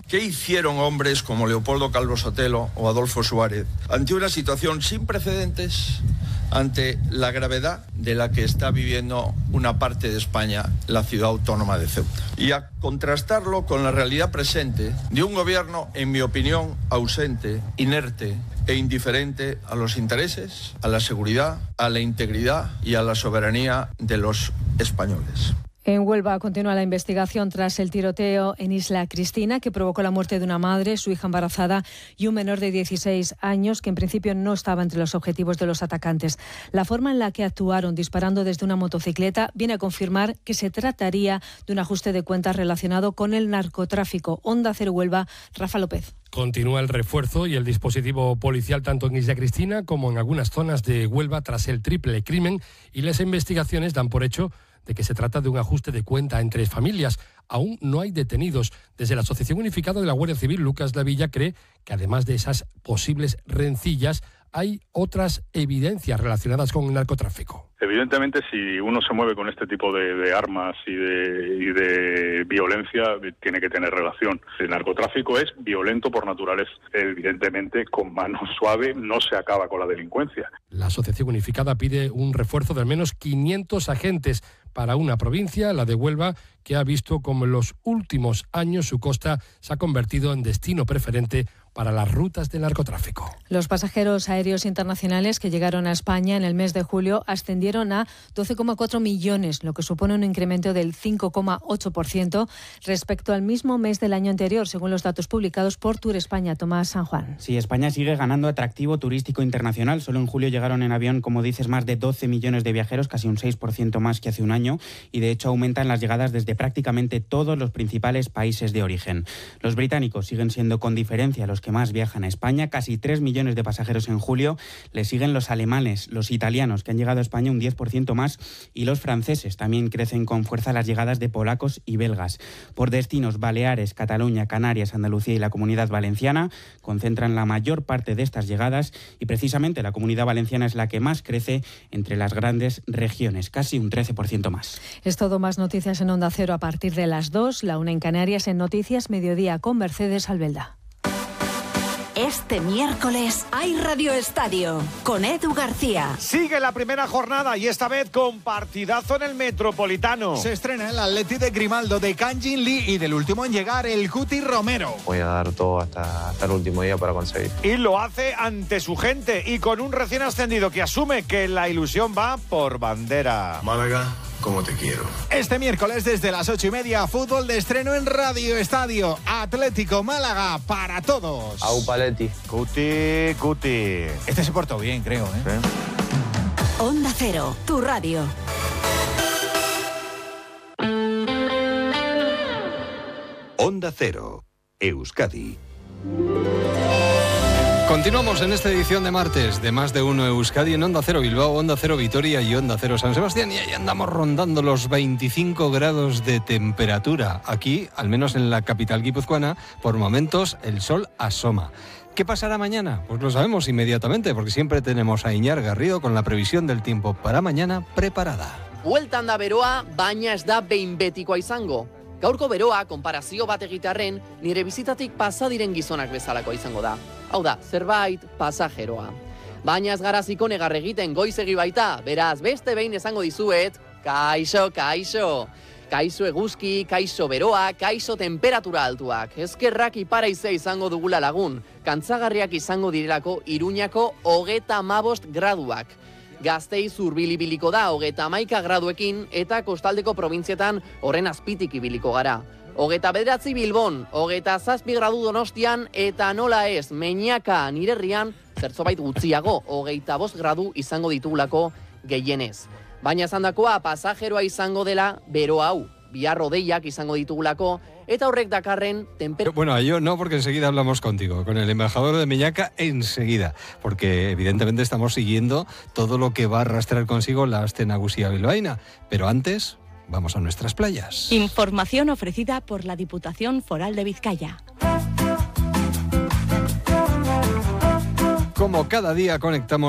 ¿Qué hicieron hombres como Leopoldo Calvo Sotelo o Adolfo Suárez ante una situación sin precedentes, ante la gravedad de la que está viviendo una parte de España, la ciudad autónoma de Ceuta? Y a contrastarlo con la realidad presente de un gobierno, en mi opinión, ausente, inerte e indiferente a los intereses, a la seguridad, a la integridad y a la soberanía de los españoles. En Huelva continúa la investigación tras el tiroteo en Isla Cristina, que provocó la muerte de una madre, su hija embarazada y un menor de 16 años, que en principio no estaba entre los objetivos de los atacantes. La forma en la que actuaron, disparando desde una motocicleta, viene a confirmar que se trataría de un ajuste de cuentas relacionado con el narcotráfico. Onda Cero Huelva, Rafa López. Continúa el refuerzo y el dispositivo policial tanto en Isla Cristina como en algunas zonas de Huelva tras el triple crimen, y las investigaciones dan por hecho de que se trata de un ajuste de cuenta entre familias. Aún no hay detenidos. Desde la Asociación Unificada de la Guardia Civil, Lucas Lavilla cree que además de esas posibles rencillas, hay otras evidencias relacionadas con el narcotráfico. Evidentemente, si uno se mueve con este tipo de armas y de violencia, tiene que tener relación. El narcotráfico es violento por naturaleza. Evidentemente, con mano suave no se acaba con la delincuencia. La Asociación Unificada pide un refuerzo de al menos 500 agentes para una provincia, la de Huelva, que ha visto como en los últimos años su costa se ha convertido en destino preferente para las rutas del narcotráfico. Los pasajeros aéreos internacionales que llegaron a España en el mes de julio ascendieron a 12,4 millones, lo que supone un incremento del 5,8% respecto al mismo mes del año anterior, según los datos publicados por Tour España. Tomás San Juan. Sí, España sigue ganando atractivo turístico internacional. Solo en julio llegaron en avión, como dices, más de 12 millones de viajeros, casi un 6% más que hace un año, y de hecho aumentan las llegadas desde prácticamente todos los principales países de origen. Los británicos siguen siendo con diferencia los que más viajan a España, casi 3 millones de pasajeros en julio. Le siguen los alemanes, los italianos, que han llegado a España un 10% más, y los franceses. También crecen con fuerza las llegadas de polacos y belgas. Por destinos, Baleares, Cataluña, Canarias, Andalucía y la Comunidad Valenciana concentran la mayor parte de estas llegadas, y precisamente la Comunidad Valenciana es la que más crece entre las grandes regiones, casi un 13% más. Es todo. Más noticias en Onda Cero a partir de las 2, la 1 en Canarias, en Noticias Mediodía con Mercedes Albelda. Este miércoles hay Radio Estadio con Edu García. Sigue la primera jornada y esta vez con partidazo en el Metropolitano. Se estrena el Atleti de Grimaldo, de Kang Jin Lee y del último en llegar, el Cuti Romero. Voy a dar todo hasta el último día para conseguir. Y lo hace ante su gente y con un recién ascendido que asume que la ilusión va por bandera. Málaga, como te quiero. Este miércoles desde las 8:30, fútbol de estreno en Radio Estadio. Atlético Málaga para todos. Au Paletti. Cuti. Este se portó bien, creo, ¿eh? ¿Sí? Onda Cero, tu radio. Onda Cero, Euskadi. Continuamos en esta edición de martes de Más de Uno Euskadi en Onda Cero Bilbao, Onda Cero Vitoria y Onda Cero San Sebastián, y ahí andamos rondando los 25 grados de temperatura. Aquí, al menos en la capital guipuzcoana, por momentos el sol asoma. ¿Qué pasará mañana? Pues lo sabemos inmediatamente, porque siempre tenemos a Iñar Garrido con la previsión del tiempo para mañana preparada. Bueltan da beroa, baina ez da behin betikoa izango. Gaurko beroa, konparazio bat egitearren, nire bizitatik pasa diren gizonak bezalako izango da. Hau da, zerbait pasajeroa. Baina ez gara ziko negar egiten goizegi baita, beraz beste behin esango dizuet, kaixo. Kaixo eguzki, kaixo beroa, kaixo temperatura altuak. Ezkerrak iparaize izango dugula lagun, kantzagarriak izango direlako Iruñako 35 graduak. Gasteiz hurbil-ibiliko da 31 graduekin eta kostaldeko probintzietan horren azpitik ibiliko gara. 29 Bilbon, 27 gradu Donostian eta nola ez, Meñaka nirerrian zertzobait gutxiago 25 gradu izango ditugulako gehienez. Baina esandakoa pasajeroa izango dela bero hau, bihar hodeiak izango ditugulako eta horrek dakarren temperatura. Bueno, yo no, porque enseguida hablamos contigo, con el embajador de Meñaca enseguida, porque evidentemente estamos siguiendo todo lo que va a arrastrar consigo la Aste Nagusia bilbaína. Pero antes, vamos a nuestras playas. Información ofrecida por la Diputación Foral de Vizcaya. Como cada día conectamos